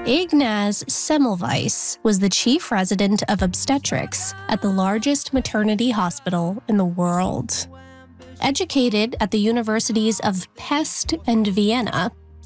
Ignaz Semmelweis was the chief resident of obstetrics at the largest maternity hospital in the world. Educated at the universities of Pest and Vienna,